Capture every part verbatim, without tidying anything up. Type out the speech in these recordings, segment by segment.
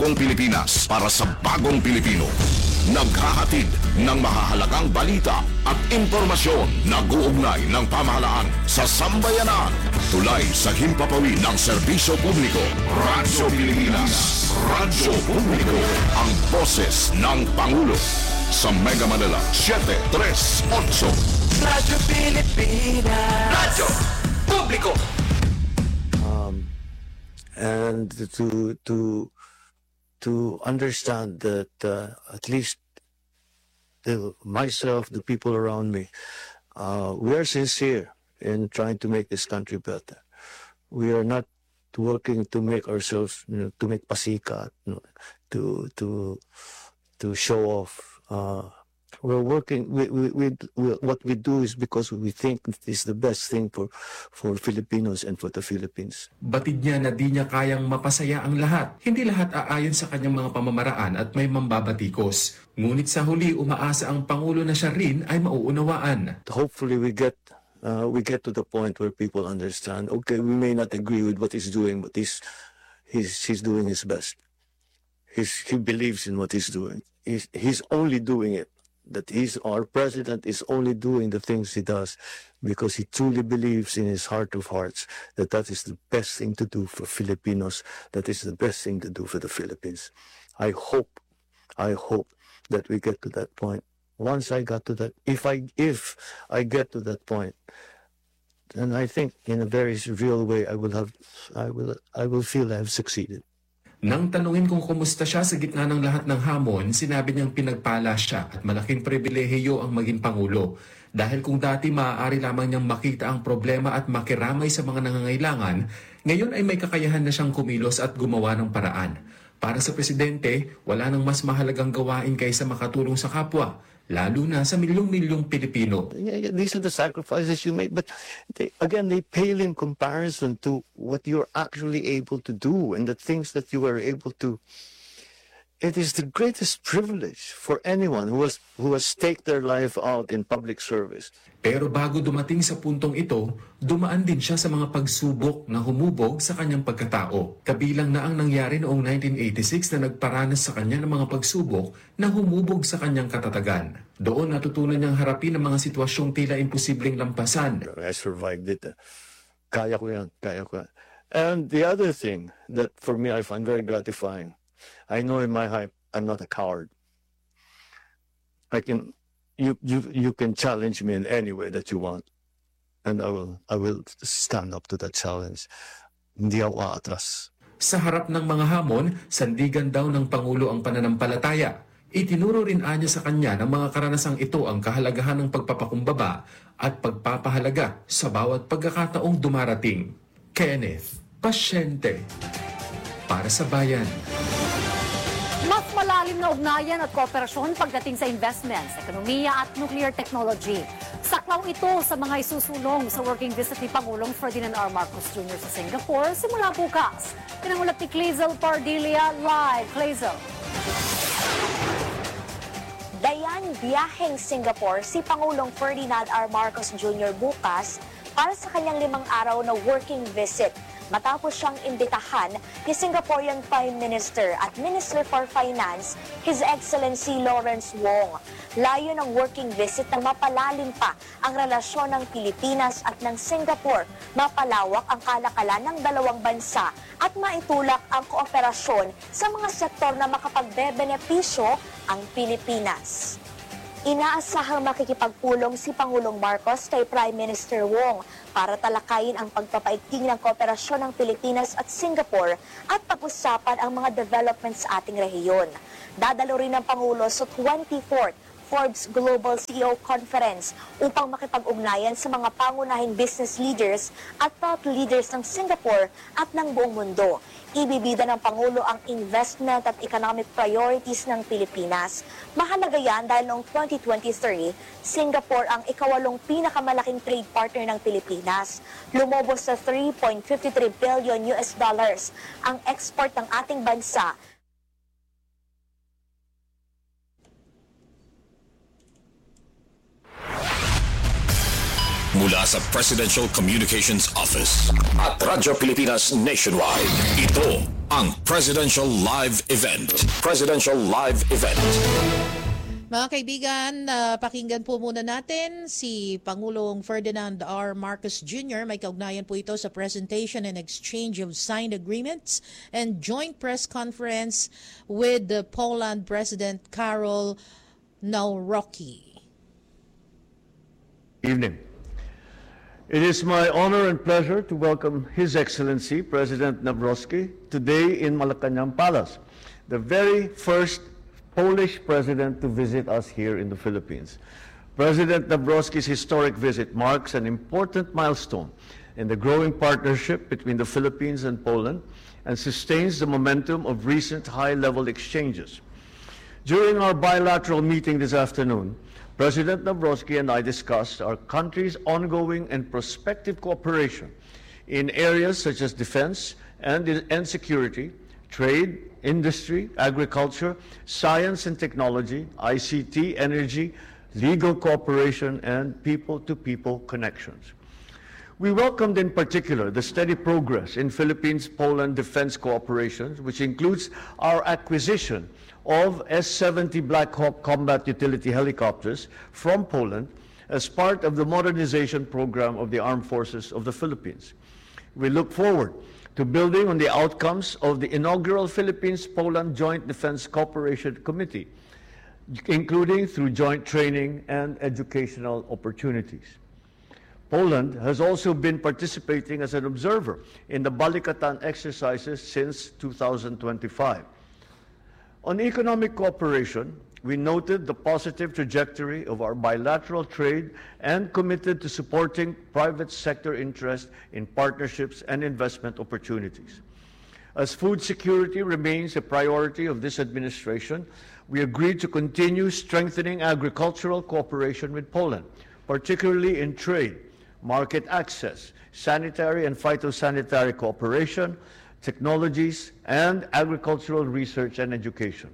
Kung Pilipinas para sa bagong Pilipino. Naghahatid ng mahahalagang balita at impormasyon na guugnay ng pamahalaan sa sambayanan. Tulay sa himpapawid ng serbisyo publiko. Radyo Pilipinas. Radyo Publiko. Ang boses ng Pangulo. Sa Mega Manila, seven three eight. Radyo Pilipinas. Radyo Publiko. Um, and to to to understand that uh, at least the, myself, the people around me, uh, we are sincere in trying to make this country better. We are not working to make ourselves, you know, to make pasika, you know, to to to show off. Uh, we're working. We, we, we, we what we do is because we think it is the best thing for for Filipinos and for the Philippines. Batid niya na di niya kayang mapasaya ang lahat. Hindi lahat aayon sa kanyang mga pamamaraan at may mambabatikos. Ngunit sa huli, umaasa ang Pangulo na siya rin ay mauunawaan. Hopefully we get uh, we get to the point where people understand. Okay, we may not agree with what he's doing, but he's he's he's doing his best. He's, he believes in what he's doing. He's he's only doing it. That he's our president is only doing the things he does because he truly believes in his heart of hearts that that is the best thing to do for Filipinos. That is the best thing to do for the Philippines. I hope, I hope that we get to that point. Once I got to that, if I if I get to that point, then I think in a very real way I will have, I will I will feel I have succeeded. Nang tanungin kung kumusta siya sa gitna ng lahat ng hamon, sinabi niyang pinagpala siya at malaking pribilehiyo ang maging Pangulo. Dahil kung dati maaari lamang niyang makita ang problema at makiramay sa mga nangangailangan, ngayon ay may kakayahan na siyang kumilos at gumawa ng paraan. Para sa Presidente, wala nang mas mahalagang gawain kaysa makatulong sa kapwa, lalo na sa milyong-milyong Pilipino. Yeah, yeah, these are the sacrifices you make, but they, again, they pale in comparison to what you're actually able to do and the things that you are able to. It is the greatest privilege for anyone who has who has staked their life out in public service. Pero bago dumating sa puntong ito, dumaan din siya sa mga pagsubok na humubog sa kanyang pagkatao. Kabilang na ang nangyari noong nineteen eighty-six na nagparanas sa kanya ng mga pagsubok na humubog sa kanyang katatagan. Doon natutunan niyang harapin ang mga sitwasyong tila imposibleng lampasan. I survived it. Kaya ko yan, kaya ko yan. And the other thing that for me I find very gratifying, I know in my heart I'm not a coward. I can, you you you can challenge me in any way that you want, and I will I will stand up to that challenge. Hindi ako atras. Sa harap ng mga hamon, sandigan daw ng Pangulo ang pananampalataya. Itinuro rin anya sa kanya ng mga karanasang ito ang kahalagahan ng pagpapakumbaba at pagpapahalaga sa bawat pagkakataong dumarating. Kenneth, pasyente para sa bayan. Mas malalim na ugnayan at kooperasyon pagdating sa investments, ekonomiya at nuclear technology. Saklaw ito sa mga isusulong sa working visit ni Pangulong Ferdinand R. Marcos Junior sa Singapore simula bukas. Pinangulat ni Clazel Pardilia, live. Clazel. Dayan biyaheng Singapore si Pangulong Ferdinand R. Marcos Junior bukas para sa kanyang limang araw na working visit. Matapos siyang imbitahan ni Singaporean Prime Minister at Minister for Finance, His Excellency Lawrence Wong. Layo ng working visit na mapalalim pa ang relasyon ng Pilipinas at ng Singapore, mapalawak ang kalakalan ng dalawang bansa at maitulak ang kooperasyon sa mga sektor na makapagbebenepisyo ang Pilipinas. Inaasahang makikipagpulong si Pangulong Marcos kay Prime Minister Wong para talakayin ang pagpapaigting ng kooperasyon ng Pilipinas at Singapore at pag-usapan ang mga developments sa ating rehiyon. Dadalo rin ng Pangulo sa twenty-fourth Forbes Global C E O Conference upang makipag-ugnayan sa mga pangunahing business leaders at thought leaders ng Singapore at ng buong mundo. Ibibida ng Pangulo ang investment at economic priorities ng Pilipinas. Mahalaga yan dahil noong twenty twenty-three, Singapore ang ikawalong pinakamalaking trade partner ng Pilipinas. Lumobos sa three point five three billion U S dollars ang export ng ating bansa. Mula sa Presidential Communications Office at Radyo Pilipinas Nationwide, ito ang Presidential Live Event. Presidential Live Event. Mga kaibigan, uh, pakinggan po muna natin si Pangulong Ferdinand R. Marcos Junior May kaugnayan po ito sa presentation and exchange of signed agreements and joint press conference with the Poland President Karol Nawrocki. Evening. It is my honor and pleasure to welcome His Excellency President Nawrocki today in Malacanang Palace, the very first Polish president to visit us here in the Philippines. President Nawrocki's historic visit marks an important milestone in the growing partnership between the Philippines and Poland and sustains the momentum of recent high-level exchanges. During our bilateral meeting this afternoon, President Nawrocki and I discussed our country's ongoing and prospective cooperation in areas such as defense and, and security, trade, industry, agriculture, science and technology, I C T, energy, legal cooperation, and people-to-people connections. We welcomed in particular the steady progress in Philippines-Poland defense cooperation, which includes our acquisition of S seventy Black Hawk combat utility helicopters from Poland as part of the modernization program of the Armed Forces of the Philippines. We look forward to building on the outcomes of the inaugural Philippines-Poland Joint Defense Cooperation Committee, including through joint training and educational opportunities. Poland has also been participating as an observer in the Balikatan exercises since two thousand twenty-five. On economic cooperation, we noted the positive trajectory of our bilateral trade and committed to supporting private sector interest in partnerships and investment opportunities. As food security remains a priority of this administration, we agreed to continue strengthening agricultural cooperation with Poland, particularly in trade, market access, sanitary and phytosanitary cooperation, technologies, and agricultural research and education.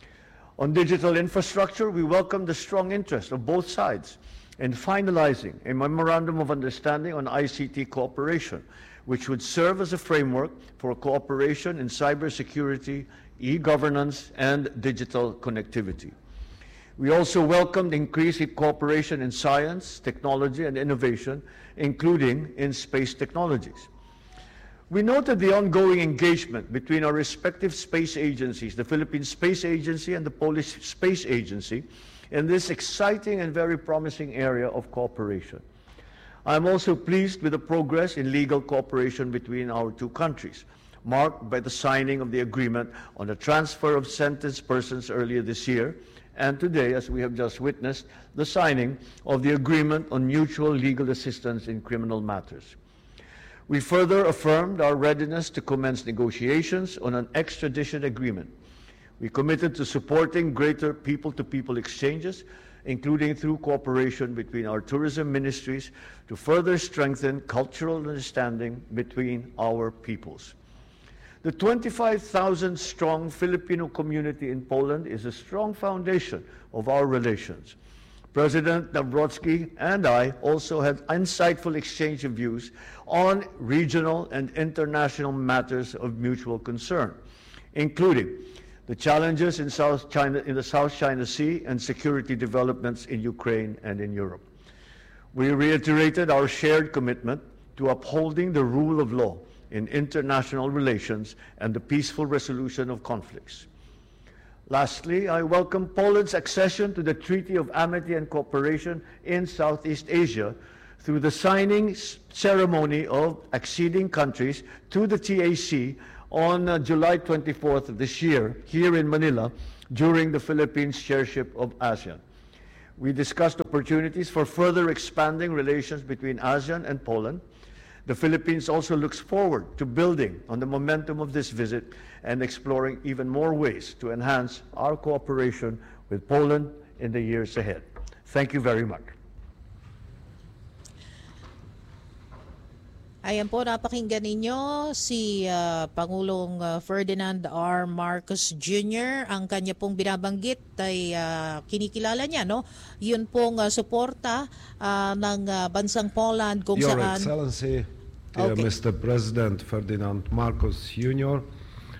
On digital infrastructure, we welcome the strong interest of both sides in finalizing a memorandum of understanding on I C T cooperation, which would serve as a framework for cooperation in cybersecurity, e-governance, and digital connectivity. We also welcomed increased cooperation in science, technology, and innovation, including in space technologies. We noted the ongoing engagement between our respective space agencies, the Philippine Space Agency and the Polish Space Agency, in this exciting and very promising area of cooperation. I am also pleased with the progress in legal cooperation between our two countries, marked by the signing of the agreement on the transfer of sentenced persons earlier this year, and today, as we have just witnessed, the signing of the agreement on mutual legal assistance in criminal matters. We further affirmed our readiness to commence negotiations on an extradition agreement. We committed to supporting greater people-to-people exchanges, including through cooperation between our tourism ministries to further strengthen cultural understanding between our peoples. The twenty-five thousand strong Filipino community in Poland is a strong foundation of our relations. President Nawrocki and I also had insightful exchange of views on regional and international matters of mutual concern, including the challenges in South China, in the South China Sea, and security developments in Ukraine and in Europe. We reiterated our shared commitment to upholding the rule of law in international relations and the peaceful resolution of conflicts. Lastly, I welcome Poland's accession to the Treaty of Amity and Cooperation in Southeast Asia through the signing ceremony of acceding countries to the T A C on uh, July twenty-fourth of this year here in Manila during the Philippines' chairship of ASEAN. We discussed opportunities for further expanding relations between ASEAN and Poland. The Philippines also looks forward to building on the momentum of this visit and exploring even more ways to enhance our cooperation with Poland in the years ahead. Thank you very much. Ayan po, napakinggan ninyo si uh, Pangulong uh, Ferdinand R. Marcos Junior Ang kanya pong binabanggit ay uh, kinikilala niya, no? Yun pong uh, suporta uh, ng uh, bansang Poland kung Your saan... Excellency, dear Okay. Mister President Ferdinand Marcos Junior,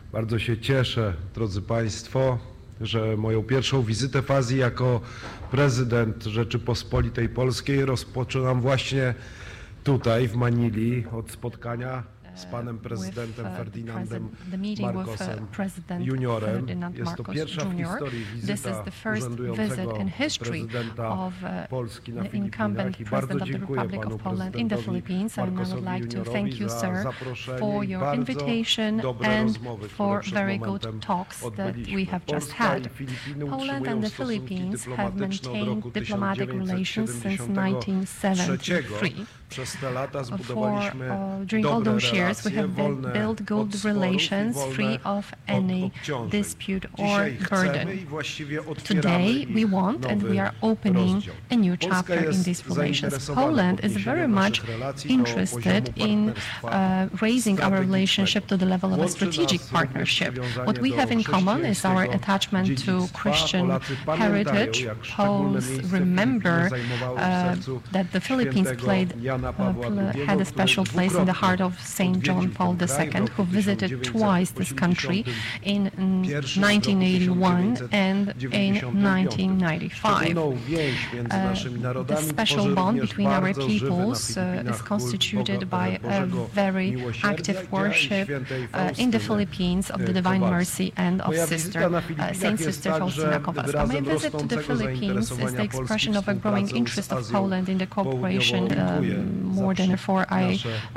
Bardzo się cieszę, drodzy Państwo, że moją pierwszą wizytę w Azji jako prezydent Rzeczypospolitej Polskiej rozpoczynam właśnie tutaj w Manili od spotkania z panem prezydentem with, uh, Ferdynandem the meeting with, uh, Marcosem President Juniorem. Ferdinand Jest to Marcos pierwsza w Junior historii This is wizyta the first urzędującego visit in history prezydenta of uh, Polski na the incumbent Filipinach i bardzo president of the dziękuję Republic panu of Poland in the prezydentowi Philippines, and I would Marcosowi like to thank you, Juniorowi za sir, zaproszenie for i your bardzo invitation dobre and rozmowy, które for przed very good momentem talks that we odbyliśmy. have just Polska had. i Filipiny Poland utrzymują and the stosunki Philippines have dyplomatyczne od maintained roku diplomatic relations since tysiąc dziewięćset nineteen seventy-three. Przez te lata For, zbudowaliśmy uh, during all dobre those years, we relacje, have built, wolne built good od sporów i relations, wolne free of od any obciążeń. dispute or Dzisiaj chcemy burden. i właściwie otwieramy Today, ich we want and nowy we are opening rozdział. a new Polska chapter in jest these relations. zainteresowana Poland is very podniesieniem much naszych relacji do interested poziomu in partnerstwa uh, raising our relationship to the level of a Łączy strategic nas partnership. również What we przywiązanie have in do common is our chrześcijańskiego attachment to dziedzictwa. Christian Polacy pamiętają, heritage. jak szczególne Poles miejsce remember Filipiny zajmowały w uh, sercu that the Philippines świętego played, Jana uh, Pawła pl- drugiego, had a który special place in the heart of Saint John odwiedził Paul ten kraj the w second, roku who visited twice this country in pierwszym, w nineteen roku eighty-one tysiąc and dziewięćset in dziewięćdziesiątym piątym. nineteen ninety-five. Szczególną więź między Uh, naszymi the narodami special tworzy bond również between our bardzo żywy na peoples uh, Filipinach is kult constituted Boga- by a Bożego very Miłosierdzia active i worship świętej uh, in the Faustyny Philippines of the Divine Kowalskiej. Mercy and of Moja Sister wizyta na uh, Filipinach Saint jest Sister także Faustina Kowalska. My wyrazem visit to the rosnącego Philippines is the zainteresowania expression Polski of a growing współpracą interest z of Azją Poland in the cooperation. Południową. Um, more than before, I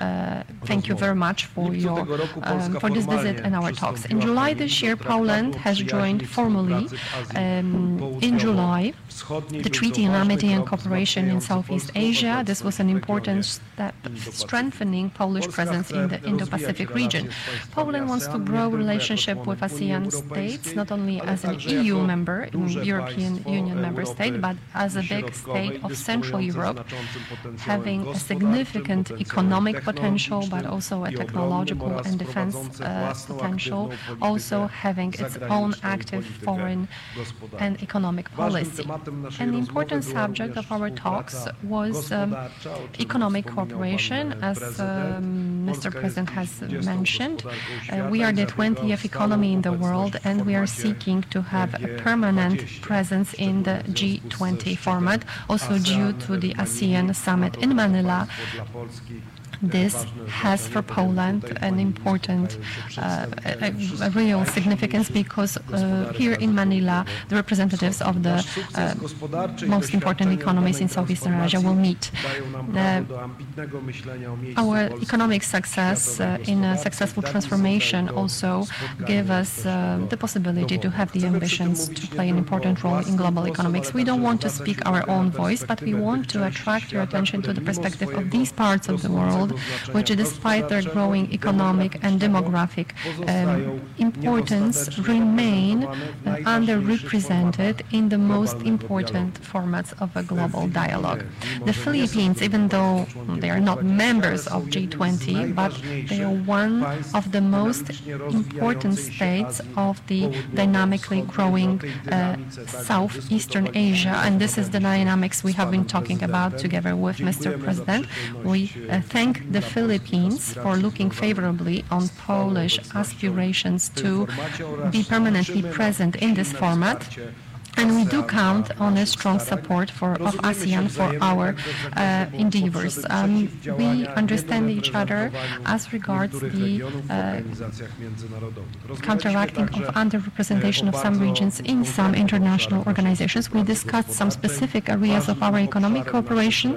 uh, thank you very much for your um, for this visit and our talks. In July this year, Poland has joined formally um, in July the Treaty on Amity and Cooperation in Southeast Asia. This was an important step strengthening Polish presence in the Indo-Pacific region. Poland wants to grow relationship with ASEAN states, not only as an E U member, European Union member state, but as a big state of Central Europe, having a significant economic potential, but also a technological and defense uh, potential, also having its own active foreign and economic policy. An important subject of our talks was um, economic cooperation, as um, Mister President has mentioned. Uh, we are the twentieth economy in the world, and we are seeking to have a permanent presence in the G twenty format, also due to the ASEAN summit in Manila. This has for Poland an important, uh, a, a real significance, because uh, here in Manila, the representatives of the uh, most important economies in Southeastern Asia will meet. Uh, our economic success uh, in a successful transformation also give us uh, the possibility to have the ambitions to play an important role in global economics. We don't want to speak our own voice, but we want to attract your attention to the perspective of these parts of the world, which, despite their growing economic and demographic um, importance, remain uh, underrepresented in the most important formats of a global dialogue. The Philippines, even though they are not members of G twenty, but they are one of the most important states of the dynamically growing uh, Southeastern Asia, and this is the dynamics we have been talking about together with Mister President. We uh, thank the Philippines for looking favorably on Polish aspirations to be permanently present in this format. And we do count on a strong support for, of ASEAN for our uh, endeavors. Um, we understand each other as regards the uh, counteracting of underrepresentation of some regions in some international organizations. We discussed some specific areas of our economic cooperation.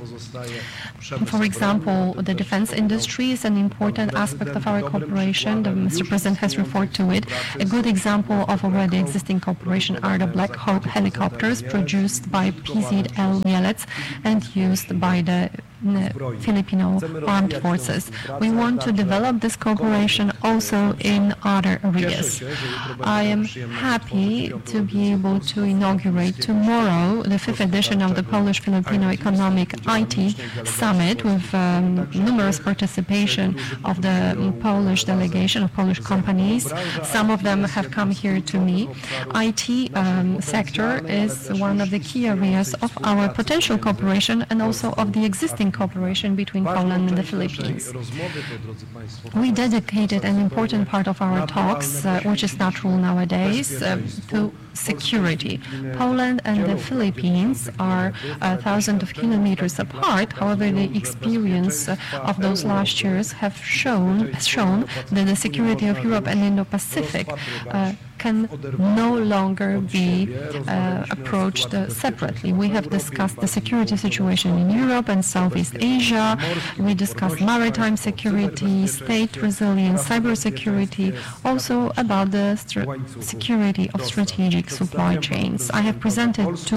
For example, the defense industry is an important aspect of our cooperation. The Mister President has referred to it. A good example of already existing cooperation are the Black Hawk helicopters produced by P Z L Mielec and used by the Filipino armed forces. We want to develop this cooperation also in other areas. I am happy to be able to inaugurate tomorrow the fifth edition of the Polish-Filipino Economic I T Summit with um, numerous participation of the Polish delegation of Polish companies. Some of them have come here to me. I T um, sector is one of the key areas of our potential cooperation and also of the existing increasing cooperation between Poland and the Philippines. We dedicated an important part of our talks, uh, which is natural nowadays, uh, to security. Poland and the Philippines are uh, thousands of kilometers apart. However, the experience uh, of those last years have shown, shown that the security of Europe and Indo-Pacific uh, can no longer be uh, approached uh, separately. We have discussed the security situation in Europe and Southeast Asia. We discussed maritime security, state resilience, cybersecurity, also about the security of strategic supply chains. I have presented two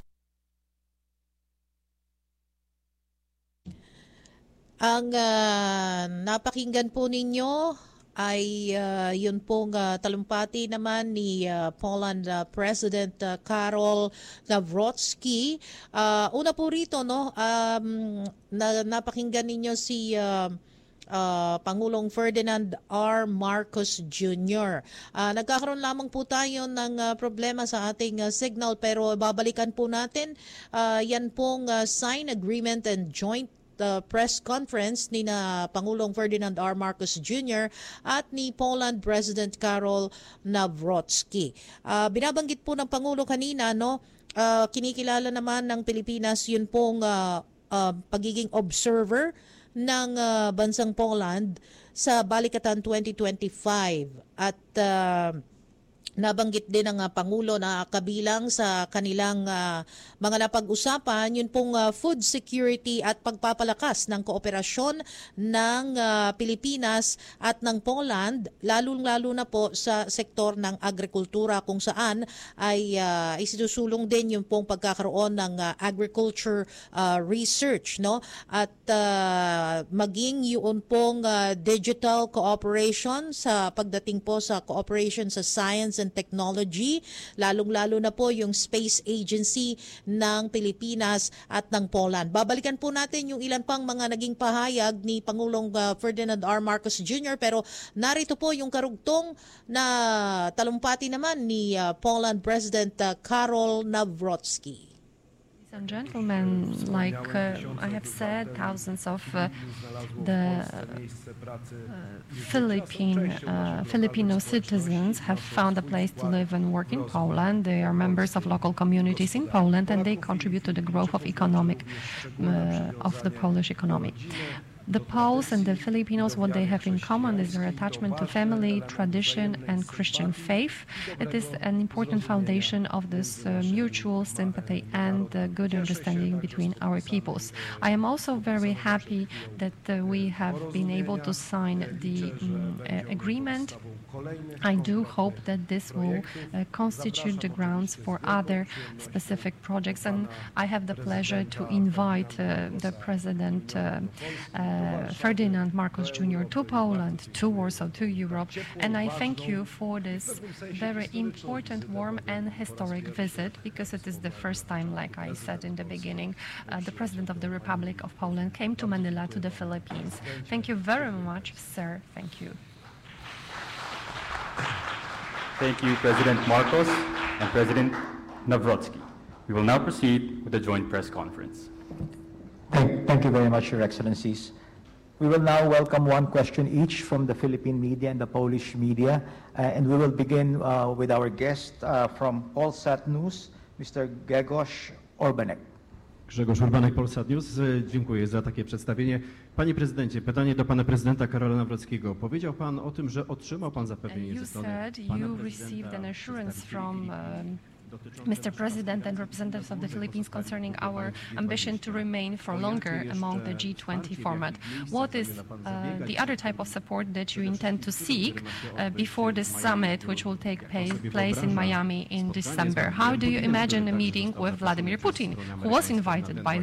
Ang uh, napakinggan po ninyo ay uh, yun pong uh, talumpati naman ni uh, Poland uh, President uh, Karol Nawrocki. Uh, una po rito, no, um, na, napakinggan ninyo si uh, uh, Pangulong Ferdinand R. Marcos Junior Uh, nagkakaroon lamang po tayo ng uh, problema sa ating uh, signal, pero babalikan po natin. Uh, yan pong uh, sign agreement and joint the press conference ni na Pangulong Ferdinand R. Marcos Junior at ni Poland President Karol Nawrocki. Uh, binabanggit po ng Pangulo kanina, no, uh, kinikilala naman ng Pilipinas yun pong uh, uh, pagiging observer ng uh, bansang Poland sa Balikatan twenty twenty-five at uh, nabanggit din ng uh, Pangulo na kabilang sa kanilang uh, mga napag-usapan yun pong uh, food security at pagpapalakas ng kooperasyon ng uh, Pilipinas at ng Poland, lalong-lalo na po sa sektor ng agrikultura kung saan ay uh, isinusulong din yung pong pagkakaroon ng uh, agriculture uh, research, no? At uh, maging yun pong uh, digital cooperation sa pagdating po sa cooperation sa science and technology, lalong-lalo na po yung Space Agency ng Pilipinas at ng Poland. Babalikan po natin yung ilan pang mga naging pahayag ni Pangulong uh, Ferdinand R. Marcos Junior Pero narito po yung karugtong na talumpati naman ni uh, Poland President uh, Karol Nawrocki. And gentlemen, like uh, I have said, thousands of uh, the uh, Philippine uh, Filipino citizens have found a place to live and work in Poland. They are members of local communities in Poland, and they contribute to the growth of economic uh, of the Polish economy. The Poles and the Filipinos, what they have in common is their attachment to family, tradition, and Christian faith. It is an important foundation of this uh, mutual sympathy and uh, good understanding between our peoples. I am also very happy that uh, we have been able to sign the um, uh, agreement. I do hope that this will uh, constitute the grounds for other specific projects, and I have the pleasure to invite uh, the President uh, uh, Ferdinand Marcos Junior to Poland, to Warsaw, to Europe, and I thank you for this very important, warm and historic visit, because it is the first time, like I said in the beginning, uh, the President of the Republic of Poland came to Manila, to the Philippines. Thank you very much, sir. Thank you. Thank you, President Marcos and President Nawrocki. We will now proceed with the joint press conference. Thank, thank you very much, Your Excellencies. We will now welcome one question each from the Philippine media and the Polish media, uh, and we will begin uh, with our guest uh, from Polsat News, Mister Grzegorz Urbanek. Grzegorz Urbanek, Polsat News. Dziękuję za takie przedstawienie. Panie prezydencie, pytanie do pana prezydenta Karola Nawrockiego. Powiedział pan o tym, że otrzymał pan zapewnienie ze strony pana prezydenta Mister President and representatives of the Philippines concerning our ambition to remain for longer among the G twenty format. What is uh, the other type of support that you intend to seek uh, before this summit, which will take place in Miami in December? How do you imagine a meeting with Vladimir Putin, who was invited by